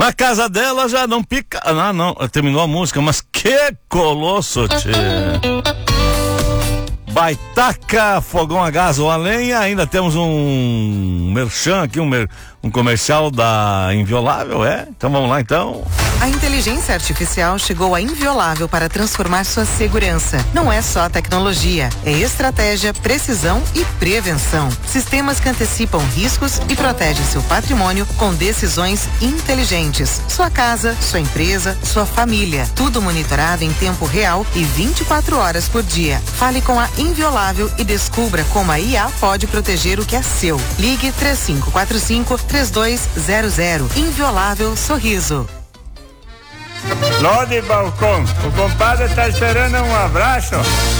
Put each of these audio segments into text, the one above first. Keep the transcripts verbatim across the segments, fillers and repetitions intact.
Mas a casa dela já não pica. Ah, não, terminou a música, mas que colosso, tchê. Baitaca, fogão a gás ou a lenha. Ainda temos um merchan aqui, um, mer, um comercial da Inviolável, é? Então vamos lá então. A inteligência artificial chegou a Inviolável para transformar sua segurança. Não é só tecnologia, é estratégia, precisão e prevenção. Sistemas que antecipam riscos e protegem seu patrimônio com decisões inteligentes. Sua casa, sua empresa, sua família. Tudo monitorado em tempo real e vinte e quatro horas por dia. Fale com a Inviolável e descubra como a I A pode proteger o que é seu. Ligue três cinco quatro cinco, três dois zero zero. Inviolável Sorriso. Lá de balcão, o compadre tá esperando um abraço.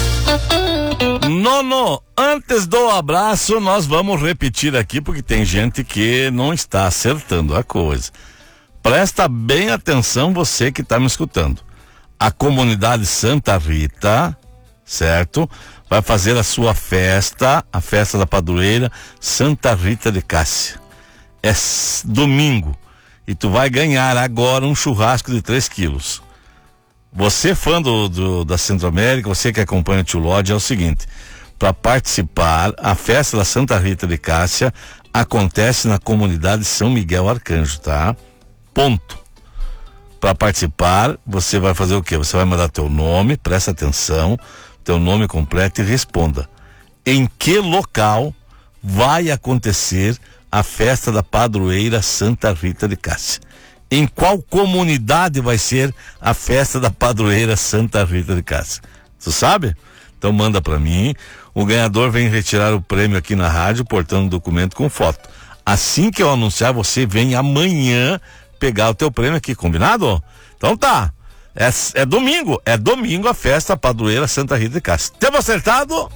Nono, antes do abraço, nós vamos repetir aqui, porque tem gente que não está acertando a coisa. Presta bem atenção, você que está me escutando. A comunidade Santa Rita, certo? Vai fazer a sua festa, a festa da padroeira Santa Rita de Cássia. É s- domingo. E tu vai ganhar agora um churrasco de três quilos. Você, fã do, do, da Centro-América, você que acompanha o Tio Lodge, é o seguinte: para participar, a festa da Santa Rita de Cássia acontece na comunidade São Miguel Arcanjo, tá? Ponto. Para participar, você vai fazer o quê? Você vai mandar teu nome, presta atenção, teu nome completo e responda: em que local vai acontecer a festa da padroeira Santa Rita de Cássia? Em qual comunidade vai ser a festa da padroeira Santa Rita de Cássia? Tu sabe? Então manda pra mim. O ganhador vem retirar o prêmio aqui na rádio, portando o documento com foto. Assim que eu anunciar, você vem amanhã pegar o teu prêmio aqui, combinado? Então tá. É, é domingo, é domingo a festa padroeira Santa Rita de Cássia. Temos acertado?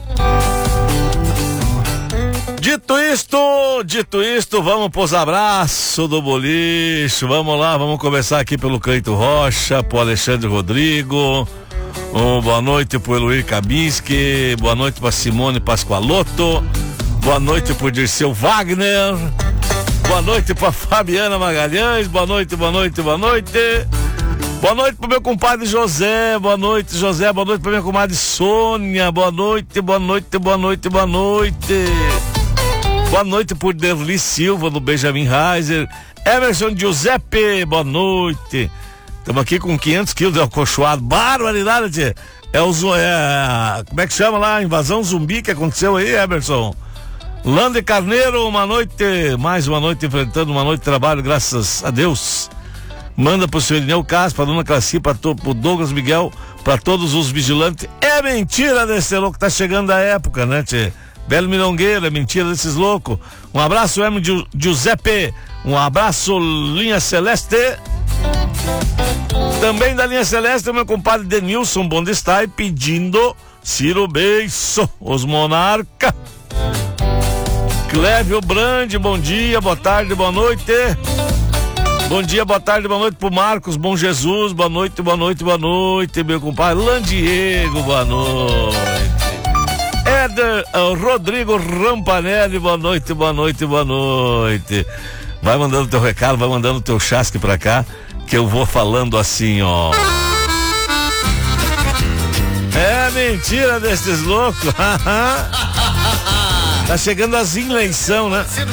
Dito isto, dito isto, vamos pros abraços do boliche. Vamos lá, vamos começar aqui pelo Cleito Rocha, pro Alexandre Rodrigo. Oh, boa noite pro Eloir Kabinski. Boa noite pra Simone Pascoaloto. Boa noite pro Dirceu Wagner. Boa noite pra Fabiana Magalhães. Boa noite, boa noite, boa noite. Boa noite pro meu compadre José. Boa noite, José. Boa noite pra minha comadre Sônia. Boa noite, boa noite, boa noite, boa noite. Boa noite por Derli Silva, do Benjamin Reiser. Emerson Giuseppe, boa noite. Estamos aqui com quinhentos quilos de alcochoado. Barbaridade, é o é, como é que chama lá? Invasão zumbi que aconteceu aí, Emerson. Lande Carneiro, uma noite, mais uma noite enfrentando uma noite de trabalho, graças a Deus. Manda pro senhor Irineu Castro, pra dona Classi, pra to, pro Douglas Miguel, pra todos os vigilantes. É mentira desse louco, tá chegando a época, né, tchê? Belo Milongueiro, é mentira desses loucos. Um abraço, Hermes Giuseppe. Um abraço, Linha Celeste. Também da Linha Celeste, meu compadre Denilson Bondestai pedindo Ciro Beiço, os Monarca. Clévio Brande, bom dia, boa tarde, boa noite. Bom dia, boa tarde, boa noite pro Marcos, bom Jesus, boa noite, boa noite, boa noite, meu compadre Landiego, boa noite. Éder uh, Rodrigo Rampanelli, boa noite, boa noite, boa noite. Vai mandando teu recado, vai mandando teu chasque pra cá, que eu vou falando assim, ó. É mentira desses loucos. Tá chegando as eleições, né?